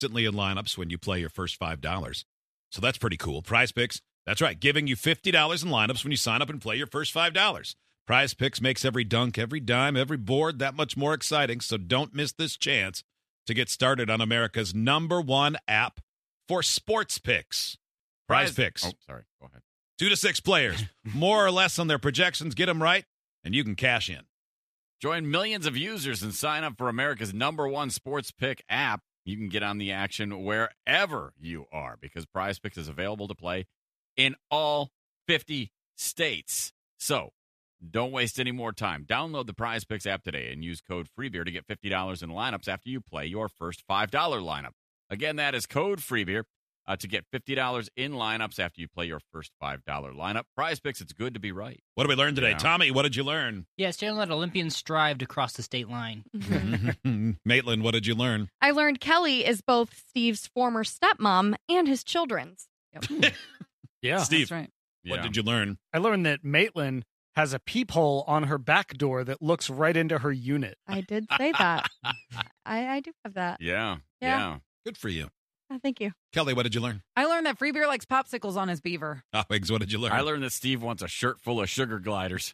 instantly in lineups when you play your first $5. So that's pretty cool. Prize Picks, that's right, giving you $50 in lineups when you sign up and play your first $5. Prize Picks makes every dunk, every dime, every board that much more exciting, so don't miss this chance to get started on America's #1 app for sports picks. Prize Picks. Oh, sorry. Go ahead. 2 to 6 players, more or less on their projections. Get them right, and you can cash in. Join millions of users and sign up for America's #1 sports pick app. You can get on the action wherever you are because Prize Picks is available to play in all 50 states. So don't waste any more time. Download the Prize Picks app today and use code FREEBEER to get $50 in lineups after you play your first $5 lineup. Again, that is code FREEBEER to get $50 in lineups after you play your first $5 lineup. Prize Picks, it's good to be right. What did we learn today? Yeah. Tommy, what did you learn? Yes, Jalen let Olympians strive to cross the state line. Maitland, what did you learn? I learned Kelly is both Steve's former stepmom and his children's. Yep. Yeah, Steve, that's right. what Yeah. did you learn? I learned that Maitland has a peephole on her back door that looks right into her unit. I did say that. I do have that. Yeah. Good for you. Oh, thank you. Kelly, what did you learn? I learned that Free Beer likes popsicles on his beaver. Biggs, what did you learn? I learned that Steve wants a shirt full of sugar gliders.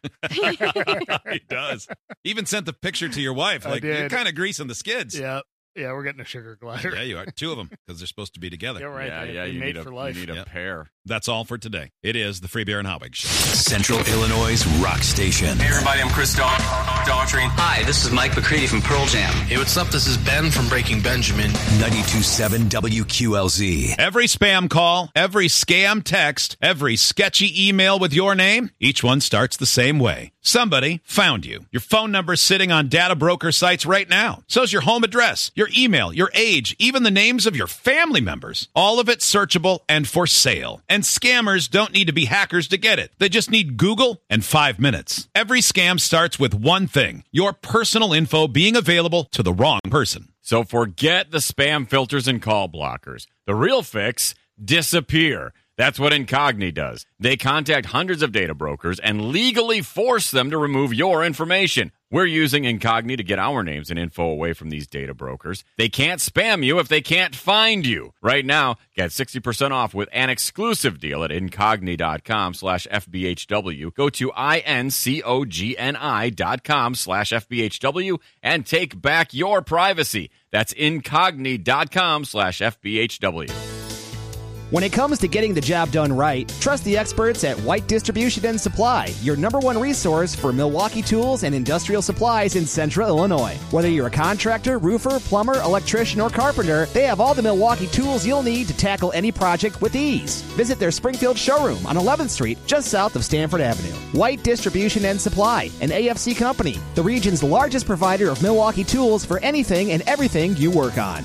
He does. Even sent the picture to your wife. I Like, did. you're kind of greasing the skids. Yeah, we're getting a sugar glider. Yeah, you are. 2 of them, because they're supposed to be together. You're right. Yeah, They you made need for life. You need a Yep. pair. That's all for today. It is the Free Beer and Howard Show. Central Illinois' rock station. Hey everybody, I'm Chris Daughtry. Hi, this is Mike McCready from Pearl Jam. Hey, what's up? This is Ben from Breaking Benjamin. 92.7 WQLZ. Every spam call, every scam text, every sketchy email with your name, each one starts the same way. Somebody found you. Your phone number's sitting on data broker sites right now. So's your home address, your email, your age, even the names of your family members. All of it searchable and for sale. And scammers don't need to be hackers to get it. They just need Google and 5 minutes. Every scam starts with one thing: your personal info being available to the wrong person. So forget the spam filters and call blockers. The real fix, disappear. That's what Incogni does. They contact hundreds of data brokers and legally force them to remove your information. We're using Incogni to get our names and info away from these data brokers. They can't spam you if they can't find you. Right now, get 60% off with an exclusive deal at incogni.com/FBHW. Go to incogni.com/FBHW and take back your privacy. That's incogni.com/FBHW. When it comes to getting the job done right, trust the experts at White Distribution and Supply, your #1 resource for Milwaukee tools and industrial supplies in Central Illinois. Whether you're a contractor, roofer, plumber, electrician, or carpenter, they have all the Milwaukee tools you'll need to tackle any project with ease. Visit their Springfield showroom on 11th Street, just south of Stanford Avenue. White Distribution and Supply, an AFC company, the region's largest provider of Milwaukee tools for anything and everything you work on.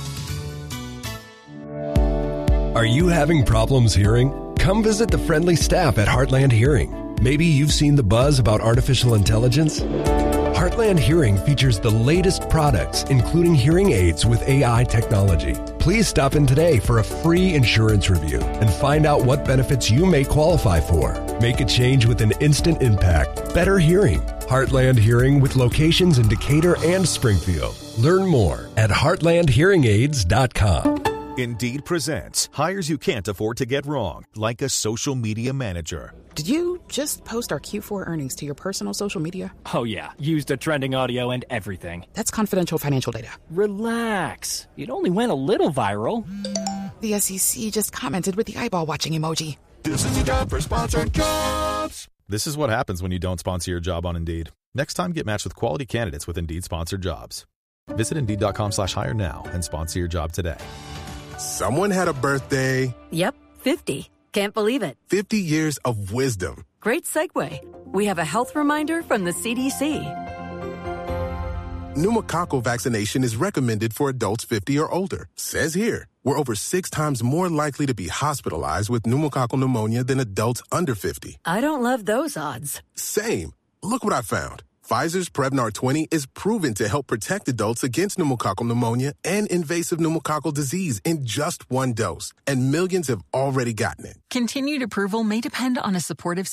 Are you having problems hearing? Come visit the friendly staff at Heartland Hearing. Maybe you've seen the buzz about artificial intelligence. Heartland Hearing features the latest products, including hearing aids with AI technology. Please stop in today for a free insurance review and find out what benefits you may qualify for. Make a change with an instant impact. Better hearing. Heartland Hearing with locations in Decatur and Springfield. Learn more at heartlandhearingaids.com. Indeed presents hires you can't afford to get wrong, like a social media manager. Did you just post our Q4 earnings to your personal social media? Oh yeah, used the trending audio and everything. That's confidential financial data. Relax. It only went a little viral. The SEC just commented with the eyeball watching emoji. This is your job for sponsored jobs. This is what happens when you don't sponsor your job on Indeed. Next time, get matched with quality candidates with Indeed sponsored jobs. Visit Indeed.com/hire now and sponsor your job today. Someone had a birthday. Yep, 50. Can't believe it. 50 years of wisdom. Great segue. We have a health reminder from the CDC. Pneumococcal vaccination is recommended for adults 50 or older. Says here, we're over 6 times more likely to be hospitalized with pneumococcal pneumonia than adults under 50. I don't love those odds. Same. Look what I found. Pfizer's Prevnar 20 is proven to help protect adults against pneumococcal pneumonia and invasive pneumococcal disease in just 1 dose. And millions have already gotten it. Continued approval may depend on a supportive study.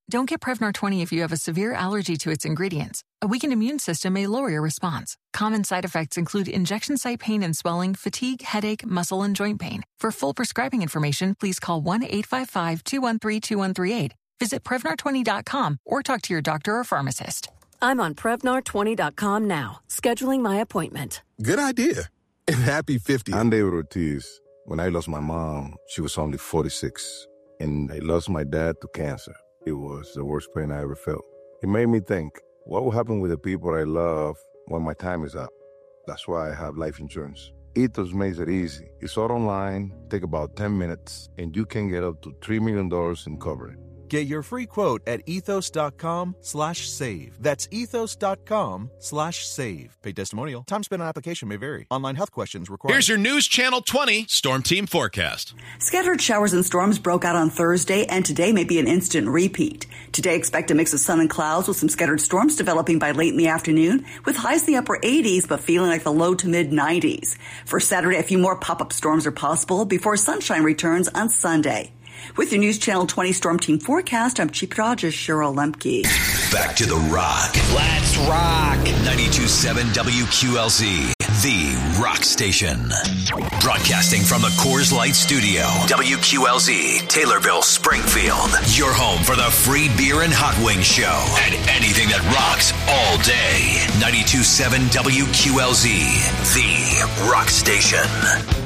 Don't get Prevnar 20 if you have a severe allergy to its ingredients. A weakened immune system may lower your response. Common side effects include injection site pain and swelling, fatigue, headache, muscle, and joint pain. For full prescribing information, please call 1-855-213-2138. Visit Prevnar20.com or talk to your doctor or pharmacist. I'm on Prevnar20.com now, scheduling my appointment. Good idea. And happy 50th. I'm David Ortiz. When I lost my mom, she was only 46. And I lost my dad to cancer. It was the worst pain I ever felt. It made me think, what will happen with the people I love when my time is up? That's why I have life insurance. Ethos makes it easy. It's all online, take about 10 minutes, and you can get up to $3 million in coverage. Get your free quote at ethos.com/save. That's ethos.com/save. Paid testimonial. Time spent on application may vary. Online health questions required. Here's your News Channel 20 Storm Team forecast. Scattered showers and storms broke out on Thursday, and today may be an instant repeat. Today, expect a mix of sun and clouds with some scattered storms developing by late in the afternoon, with highs in the upper 80s, but feeling like the low to mid 90s. For Saturday, a few more pop-up storms are possible before sunshine returns on Sunday. With your News Channel 20 Storm Team forecast, I'm Chief Meteorologist Cheryl Lemke. Back to the rock. Let's rock. 92.7 WQLZ, the rock station. Broadcasting from the Coors Light Studio. WQLZ, Taylorville, Springfield. Your home for the free beer and hot wing show. And anything that rocks all day. 92.7 WQLZ, the rock station.